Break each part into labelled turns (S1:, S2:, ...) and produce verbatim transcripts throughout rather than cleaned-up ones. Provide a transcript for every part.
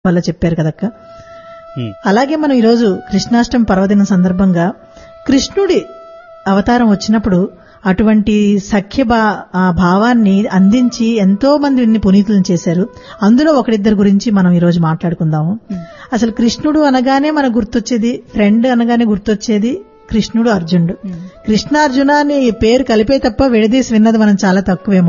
S1: వల్ల చెప్పారు కదక్క. అలాగే మనం ఈరోజు కృష్ణాష్టమి పర్వదినం సందర్భంగా కృష్ణుడి అవతారం వచ్చినప్పుడు అటువంటి సఖ్య భావాన్ని అందించి ఎంతో మంది పునీతులను చేశారు. అందులో ఒకరిద్దరి గురించి మనం ఈ రోజు మాట్లాడుకుందాము. అసలు కృష్ణుడు అనగానే మనకు గుర్తొచ్చేది, ఫ్రెండ్ అనగానే గుర్తొచ్చేది కృష్ణుడు, అర్జునుడు. కృష్ణార్జున అని పేరు కలిపే తప్ప విడదీసి విన్నది మనం చాలా తక్కువేమో.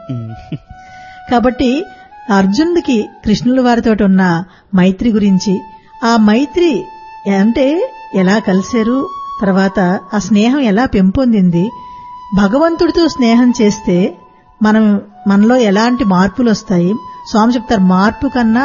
S1: కాబట్టి అర్జునుడికి కృష్ణుల వారితో ఉన్న మైత్రి గురించి, ఆ మైత్రి అంటే ఎలా కలిశారు, తర్వాత ఆ స్నేహం ఎలా పెంపొందింది, భగవంతుడితో స్నేహం చేస్తే మనం మనలో ఎలాంటి మార్పులు వస్తాయి, స్వామి చెప్తారు మార్పు కన్నా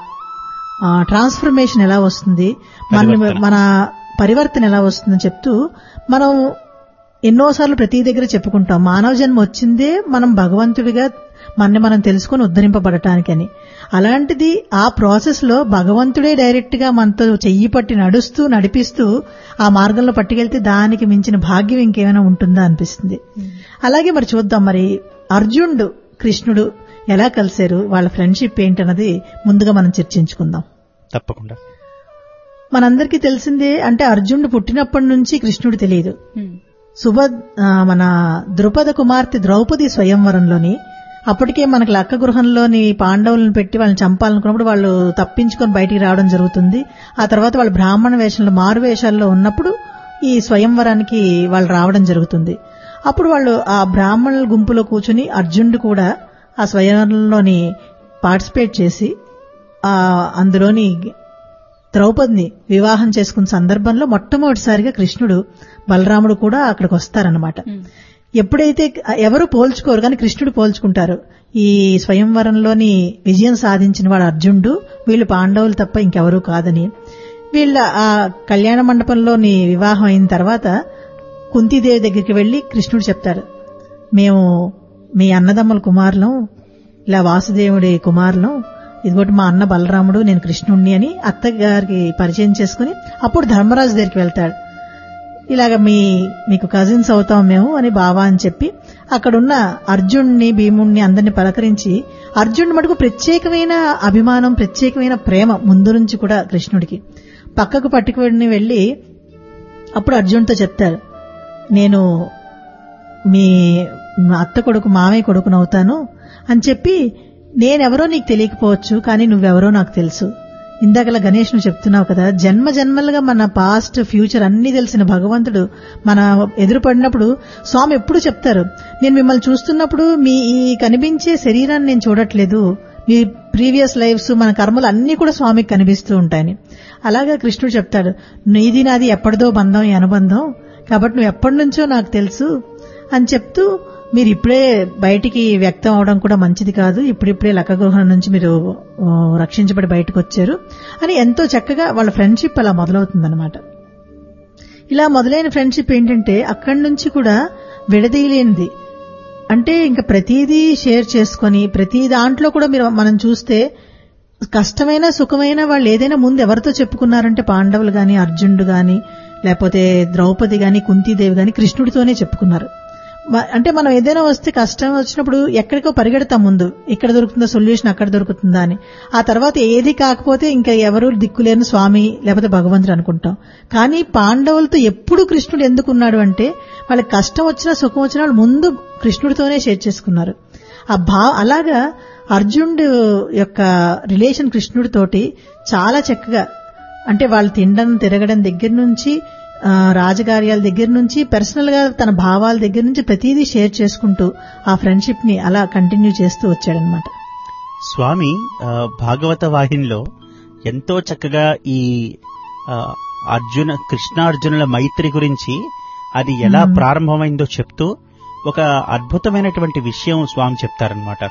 S1: ఆ ట్రాన్స్ఫర్మేషన్ ఎలా వస్తుంది, మన మన పరివర్తన ఎలా వస్తుందని చెప్తూ మనం ఎన్నోసార్లు ప్రతి దగ్గర చెప్పుకుంటాం, మానవ జన్మ వచ్చిందే మనం భగవంతుడిగా మనని మనం తెలుసుకుని ఉద్ధరింపబడటానికని. అలాంటిది ఆ ప్రాసెస్ లో భగవంతుడే డైరెక్ట్ గా మనతో చెయ్యి పట్టి నడుస్తూ నడిపిస్తూ ఆ మార్గంలో పట్టుకెళ్తే దానికి మించిన భాగ్యం ఇంకేమైనా ఉంటుందా అనిపిస్తుంది. అలాగే మరి చూద్దాం, మరి అర్జునుడు కృష్ణుడు ఎలా కలిశారు, వాళ్ళ ఫ్రెండ్షిప్ ఏంటన్నది ముందుగా మనం చర్చించుకుందాం.
S2: తప్పకుండా.
S1: మనందరికీ తెలిసిందే, అంటే అర్జునుడు పుట్టినప్పటి నుంచి కృష్ణుడు తెలియదు. సుభ మన ద్రుపద కుమార్తె ద్రౌపది స్వయంవరంలోని అప్పటికే మనకి లక్క గృహంలోని పాండవులను పెట్టి వాళ్ళని చంపాలనుకున్నప్పుడు వాళ్ళు తప్పించుకొని బయటికి రావడం జరుగుతుంది. ఆ తర్వాత వాళ్ళు బ్రాహ్మణ వేషంలో మారు వేషాల్లో ఉన్నప్పుడు ఈ స్వయంవరానికి వాళ్ళు రావడం జరుగుతుంది. అప్పుడు వాళ్ళు ఆ బ్రాహ్మణుల గుంపులో కూర్చుని అర్జునుడు కూడా ఆ స్వయంవరంలోని పార్టిసిపేట్ చేసి ఆ అందులోని ద్రౌపదిని వివాహం చేసుకున్న సందర్భంలో మొట్టమొదటిసారిగా కృష్ణుడు బలరాముడు కూడా అక్కడికి వస్తారనమాట. ఎప్పుడైతే ఎవరు పోల్చుకోరు కానీ కృష్ణుడు పోల్చుకుంటారు, ఈ స్వయంవరంలోని విజయం సాధించిన వాడు అర్జునుడు, వీళ్ళు పాండవులు తప్ప ఇంకెవరూ కాదని. వీళ్ళ ఆ కళ్యాణ మండపంలోని వివాహం అయిన తర్వాత కుంతీదేవి దగ్గరికి వెళ్లి కృష్ణుడు చెప్తారు, మేము మీ అన్నదమ్ముల కుమారులం, ఇలా వాసుదేవుడి కుమారులం, ఇదిగోటి మా అన్న బలరాముడు, నేను కృష్ణుణ్ణి అని అత్తగారికి పరిచయం చేసుకుని అప్పుడు ధర్మరాజు దగ్గరికి వెళ్తాడు. ఇలాగ మీ మీకు కజిన్స్ అవుతాం మేము అని బావా అని చెప్పి అక్కడున్న అర్జున్ని భీముణ్ణి అందరినీ పలకరించి, అర్జునుడి మటుకు ప్రత్యేకమైన అభిమానం, ప్రత్యేకమైన ప్రేమ ముందు నుంచి కూడా కృష్ణుడికి పక్కకు పట్టుకుని వెళ్లి అప్పుడు అర్జునుడితో చెప్తారు, నేను మీ అత్త కొడుకు మామయ్య కొడుకునవుతాను అని చెప్పి, నేనెవరో నీకు తెలియకపోవచ్చు కానీ నువ్వెవరో నాకు తెలుసు. ఇందాకలా గణేష్ నువ్వు చెప్తున్నావు కదా, జన్మ జన్మలుగా మన పాస్ట్ ఫ్యూచర్ అన్ని తెలిసిన భగవంతుడు మన ఎదురుపడినప్పుడు స్వామి ఎప్పుడు చెప్తారు, నేను మిమ్మల్ని చూస్తున్నప్పుడు మీ ఈ కనిపించే శరీరాన్ని నేను చూడట్లేదు, మీ ప్రీవియస్ లైఫ్స్ మన కర్మలు అన్ని కూడా స్వామికి కనిపిస్తూ ఉంటాయని. అలాగా కృష్ణుడు చెప్తాడు, నీది నాది ఎప్పటిదో బంధం ఈ అనుబంధం, కాబట్టి నువ్వు ఎప్పటి నుంచో నాకు తెలుసు అని చెప్తూ, మీరు ఇప్పుడే బయటికి వ్యక్తం అవడం కూడా మంచిది కాదు, ఇప్పుడిప్పుడే లక్కగృహం నుంచి మీరు రక్షించబడి బయటకు వచ్చారు అని ఎంతో చక్కగా వాళ్ళ ఫ్రెండ్షిప్ అలా మొదలవుతుందన్నమాట. ఇలా మొదలైన ఫ్రెండ్షిప్ ఏంటంటే అక్కడి నుంచి కూడా విడదీయలేనిది. అంటే ఇంకా ప్రతిదీ షేర్ చేసుకుని ప్రతి దాంట్లో కూడా మీరు మనం చూస్తే కష్టమైన సుఖమైన వాళ్ళు ఏదైనా ముందు ఎవరితో చెప్పుకున్నారంటే పాండవులు గాని, అర్జునుడు గాని, లేకపోతే ద్రౌపది గాని, కుంతీదేవి గాని కృష్ణుడితోనే చెప్పుకున్నారు. అంటే మనం ఏదైనా వస్తే కష్టం వచ్చినప్పుడు ఎక్కడికో పరిగెడతాం, ముందు ఇక్కడ దొరుకుతుందా సొల్యూషన్, అక్కడ దొరుకుతుందా అని. ఆ తర్వాత ఏది కాకపోతే ఇంకా ఎవరు దిక్కులేని స్వామి లేకపోతే భగవంతుడు అనుకుంటాం. కానీ పాండవులతో ఎప్పుడు కృష్ణుడు ఎందుకున్నాడు అంటే వాళ్ళకి కష్టం వచ్చినా సుఖం వచ్చినా వాళ్ళు ముందు కృష్ణుడితోనే షేర్ చేసుకున్నారు. ఆ భా అలాగా అర్జునుడు యొక్క రిలేషన్ కృష్ణుడితోటి చాలా చక్కగా, అంటే వాళ్ళు తినడం తిరగడం దగ్గర నుంచి రాజకార్యాల దగ్గర నుంచి పర్సనల్ గా తన భావాల దగ్గర నుంచి ప్రతిదీ షేర్ చేసుకుంటూ ఆ ఫ్రెండ్షిప్ ని అలా కంటిన్యూ చేస్తూ వచ్చాడనమాట.
S2: స్వామి భాగవత వాహినిలో ఎంతో చక్కగా ఈ అర్జున కృష్ణార్జునుల మైత్రి గురించి అది ఎలా ప్రారంభమైందో చెప్తూ ఒక అద్భుతమైనటువంటి విషయం స్వామి చెప్తారనమాట.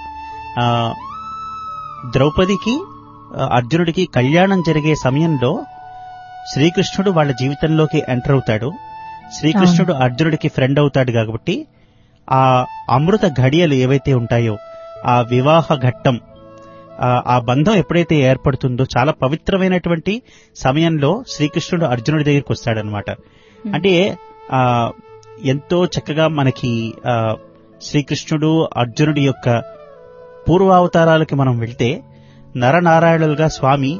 S2: ద్రౌపదికి అర్జునుడికి కళ్యాణం జరిగే సమయంలో శ్రీకృష్ణుడు వాళ్ళ జీవితంలోకి ఎంటర్ అవుతాడు. శ్రీకృష్ణుడు అర్జునుడికి ఫ్రెండ్ అవుతాడు కాబట్టి ఆ అమృత ఘడియలు ఏవైతే ఉంటాయో ఆ వివాహ ఘట్టం, ఆ బంధం ఎప్పుడైతే ఏర్పడుతుందో చాలా పవిత్రమైనటువంటి సమయంలో శ్రీకృష్ణుడు అర్జునుడి దగ్గరికి వస్తాడనమాట. అంటే ఆ ఎంతో చక్కగా మనకి ఆ శ్రీకృష్ణుడు అర్జునుడి యొక్క పూర్వావతారాలకి మనం వెళ్తే నరనారాయణులుగా స్వామి